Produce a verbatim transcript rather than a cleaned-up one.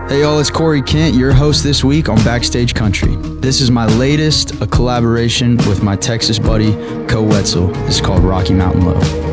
Hey y'all, it's Corey Kent, your host this week on Backstage Country. This is my latest, a collaboration with my Texas buddy, Co Wetzel. It's called Rocky Mountain Low.